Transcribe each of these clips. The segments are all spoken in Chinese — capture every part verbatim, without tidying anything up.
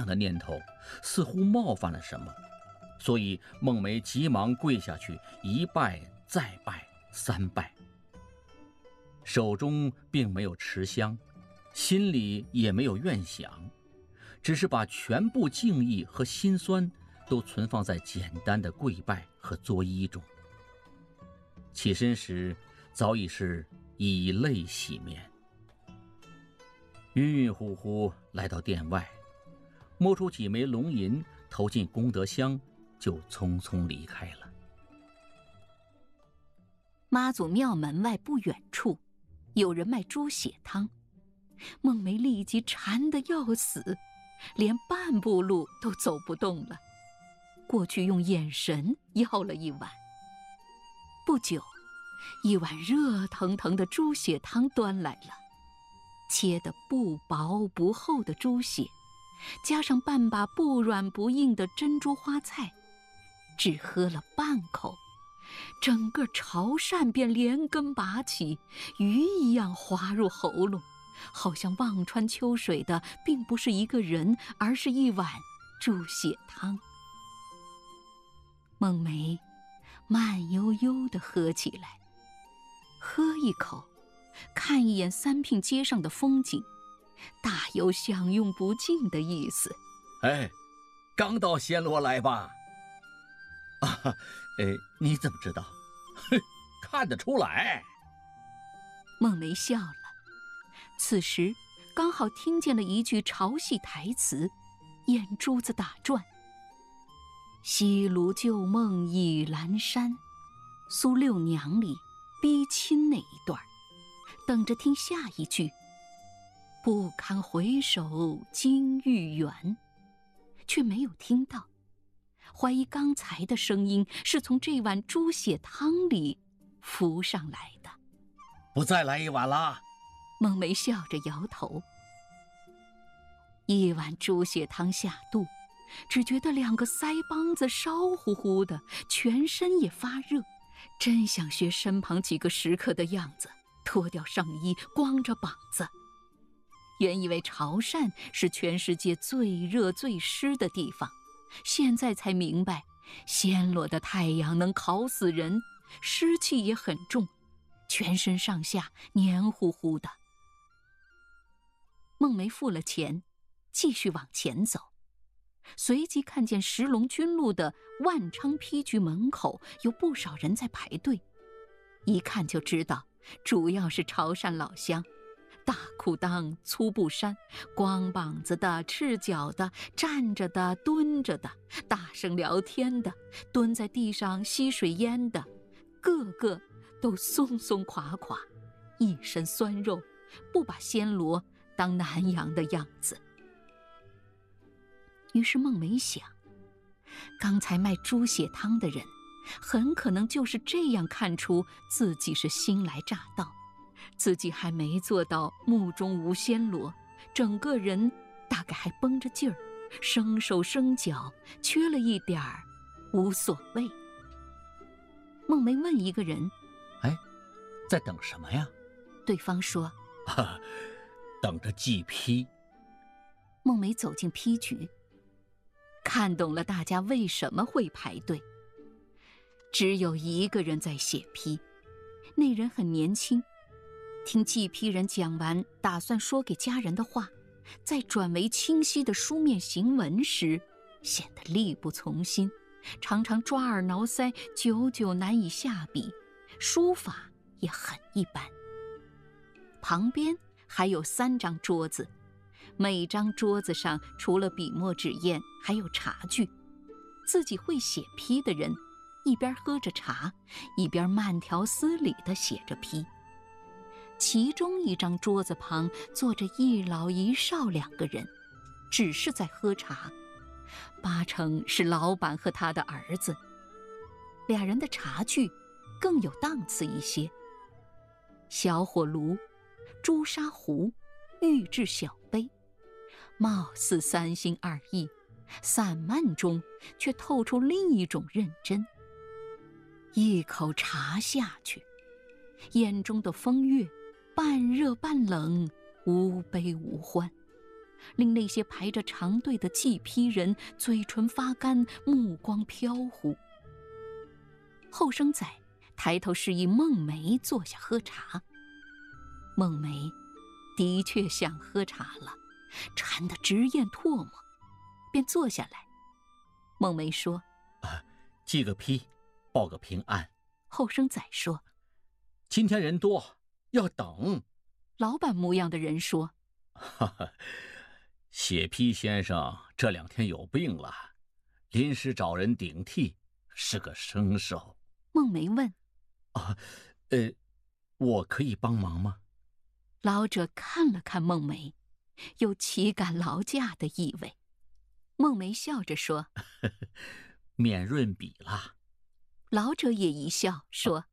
样的念头，似乎冒犯了什么，所以孟梅急忙跪下去，一拜再拜三拜，手中并没有持香，心里也没有愿想，只是把全部敬意和心酸都存放在简单的跪拜和作揖中。起身时早已是以泪洗面，晕晕乎乎来到殿外，摸出几枚龙银投进功德箱，就匆匆离开了。 妈祖庙门外不远处有人卖猪血汤，孟梅立即馋得要死，连半步路都走不动了，过去用眼神要了一碗。不久，一碗热腾腾的猪血汤端来了，切得不薄不厚的猪血，加上半把不软不硬的珍珠花菜，只喝了半口，整个潮汕便连根拔起，鱼一样滑入喉咙，好像望穿秋水的并不是一个人，而是一碗猪血汤。孟梅慢悠悠地喝起来，喝一口，看一眼三聘街上的风景，大有享用不尽的意思。 哎，刚到暹罗来吧？啊，哎，你怎么知道？哼，看得出来。 孟梅笑了，此时刚好听见了一句潮戏台词，眼珠子打转。西炉旧梦倚阑珊，苏六娘里逼亲那一段，等着听下一句，不堪回首金玉缘，却没有听到，怀疑刚才的声音是从这碗猪血汤里浮上来的。 不再来一碗啦？ 孟梅笑着摇头。一碗猪血汤下肚，只觉得两个腮帮子烧乎乎的，全身也发热，真想学身旁几个食客的样子，脱掉上衣，光着膀子。原以为潮汕是全世界最热最湿的地方，现在才明白，暹罗的太阳能烤死人，湿气也很重，全身上下黏糊糊的。孟梅付了钱，继续往前走，随即看见石龙军路的万昌批局门口有不少人在排队，一看就知道主要是潮汕老乡，大裤裆粗布衫，光膀子的，赤脚的，站着的，蹲着的，大声聊天的，蹲在地上吸水烟的，个个都松松垮垮，一身酸肉，不把暹罗当南洋的样子。于是孟梅想，刚才卖猪血汤的人很可能就是这样看出自己是新来乍到，自己还没做到目中无暹罗，整个人大概还绷着劲儿，生手生脚，缺了一点儿无所谓。孟梅问一个人： 哎，在等什么呀？ 对方说： 啊，等着祭批。 孟梅走进批局，看懂了大家为什么会排队。只有一个人在写批，那人很年轻，听祭批人讲完打算说给家人的话，在转为清晰的书面行文时，显得力不从心，常常抓耳挠腮，久久难以下笔，书法也很一般。旁边还有三张桌子，每张桌子上除了笔墨纸砚，还有茶具。自己会写批的人，一边喝着茶，一边慢条斯理地写着批。其中一张桌子旁坐着一老一少两个人，只是在喝茶，八成是老板和他的儿子。俩人的茶具更有档次一些，小火炉、朱砂壶、玉制小杯，貌似三心二意，散漫中却透出另一种认真。一口茶下去，眼中的风月半热半冷，无悲无欢， 令那些排着长队的祭批人嘴唇发干，目光飘忽。后生仔抬头示意孟梅坐下喝茶。孟梅的确想喝茶了，馋得直咽唾沫，便坐下来。孟梅说：“ 啊，祭个批，报个平安。” 后生仔说：“ 今天人多，要等。” 老板模样的人说：“ 哈哈，写批先生这两天有病了，临时找人顶替，是个生手。” 孟梅问：“ 啊，呃，我可以帮忙吗？” 老者看了看孟梅，有岂敢劳驾的意味。孟梅笑着说：“ 免润笔啦。” 老者也一笑说：“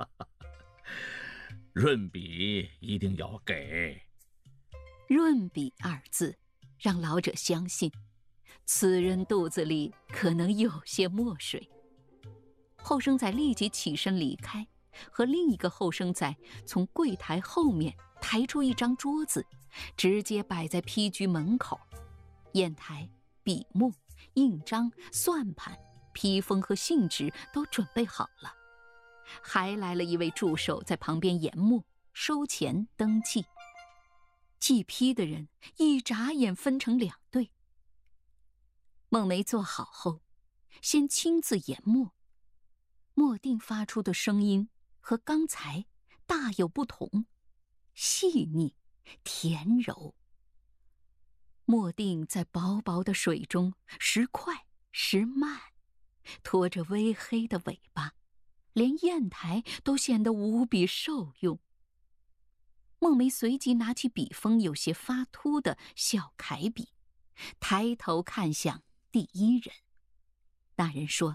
润笔一定要给。” 润笔二字让老者相信，此人肚子里可能有些墨水。后生仔立即起身离开，和另一个后生仔从柜台后面抬出一张桌子，直接摆在批局门口。砚台、笔墨、印章、算盘、批封和信纸都准备好了，还来了一位助手在旁边研墨、收钱、登记。祭批的人一眨眼分成两队。孟梅坐好后，先亲自研墨，墨定发出的声音和刚才大有不同，细腻、甜柔。墨定在薄薄的水中时快时慢，拖着微黑的尾巴，连砚台都显得无比受用。孟梅随即拿起笔锋有些发秃的小楷笔，抬头看向第一人。那人说：“